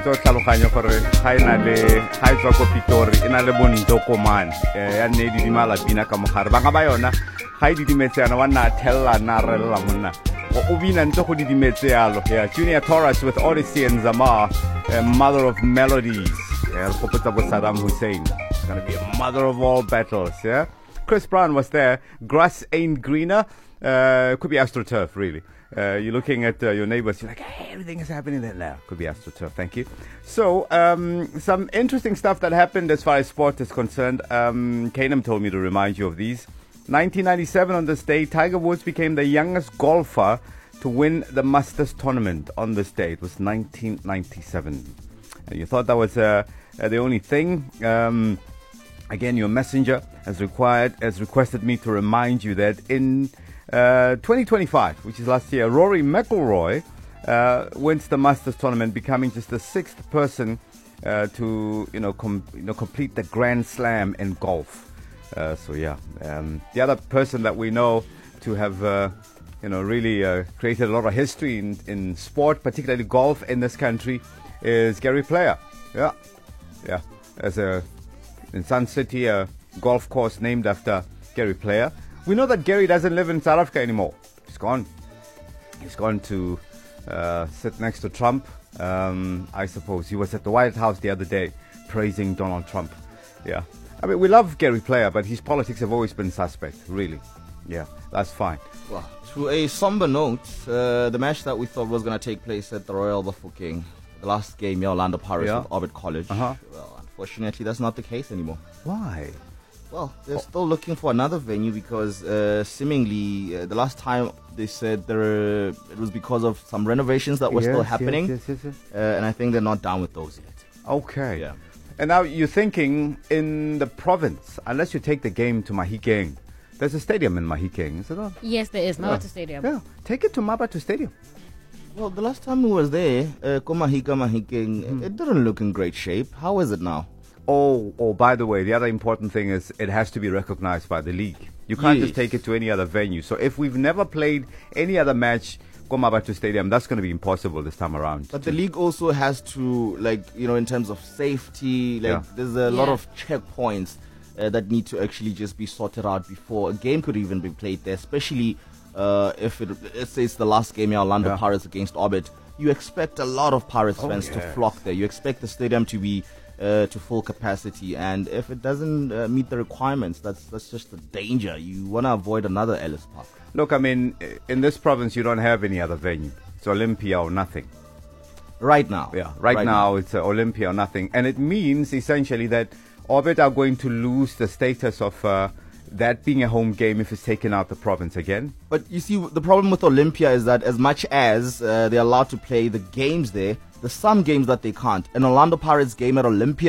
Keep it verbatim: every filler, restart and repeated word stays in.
tshwanetse o tlhaloganye gore ga e na le ga e tswa ko Pitori e na le bonito komane ya nne di dimala pina ka mogare banga ba yona ga e didimetse yana wa nna a thella na rela monna o bina ntse go didimetse yalo yeah Junior Taurus with Odyssey and Zamar uh, mother of melodies yeah khopotsa bo Saddam Hussein it's going to be a mother of all battles yeah Chris Brown was there grass ain't greener uh could be AstroTurf really. Uh, you're looking at uh, your neighbors, you're like, hey, everything is happening there now. Could be AstroTurf, thank you. So, um, some interesting stuff that happened as far as sport is concerned. Um, Kanem told me to remind you of these. nineteen ninety-seven on this day, Tiger Woods became the youngest golfer to win the Masters tournament on this day. It was nineteen ninety-seven. And you thought that was uh, uh, the only thing. Um, again, your messenger has required, has requested me to remind you that in Uh, twenty twenty-five, which is last year, Rory McIlroy uh, wins the Masters tournament, becoming just the sixth person uh, to you know com- you know complete the Grand Slam in golf. Uh, so yeah, um, the other person that we know to have uh, you know really uh, created a lot of history in, in sport, particularly golf in this country, is Gary Player. Yeah, yeah, as a in Sun City, a golf course named after Gary Player. We know that Gary doesn't live in South Africa anymore. He's gone. He's gone to uh, sit next to Trump. Um, I suppose he was at the White House the other day praising Donald Trump. Yeah. I mean, we love Gary Player, but his politics have always been suspect, really. Yeah, that's fine. Well, to a somber note, uh, the match that we thought was going to take place at the Royal Bafokeng, the last game, yeah, Orlando Pirates yeah. with Orbit College. Uh-huh. Well, unfortunately, that's not the case anymore. Why? Well, they're still looking for another venue because uh, seemingly uh, the last time they said there were, it was because of some renovations that were yes, still happening. Yes, yes, yes, yes. Uh, and I think they're not done with those yet. Okay. Yeah. And now you're thinking in the province, unless you take the game to Mahikeng, there's a stadium in Mahikeng, is it not? Yes, there is. Mabatu yeah. Stadium. Yeah. Take it to Mabatu Stadium. Well, the last time we was there, uh, Komahika Mahikeng, mm. it didn't look in great shape. How is it now? Oh, oh, by the way, the other important thing is it has to be recognized by the league. You can't yes. just take it to any other venue. So if we've never played any other match, go Mabatu Stadium, that's going to be impossible this time around. But the league also has to, like, you know, in terms of safety, like, yeah. there's a yeah. lot of checkpoints uh, that need to actually just be sorted out before a game could even be played there, especially uh, if it, let's say it's the last game here, Orlando yeah. Pirates against Orbit. You expect a lot of Pirates oh, fans yes. to flock there. You expect the stadium to be Uh, to full capacity, and if it doesn't uh, meet the requirements, that's that's just a danger. You want to avoid another Ellis Park. Look, I mean, in this province, you don't have any other venue. It's Olympia or nothing. Right now. Yeah, right, right now, now it's uh, Olympia or nothing. And it means essentially that Orbit are going to lose the status of uh, that being a home game if it's taken out the province again. But you see, the problem with Olympia is that as much as uh, they're allowed to play the games there, there's some games that they can't. An Orlando Pirates game at Olympia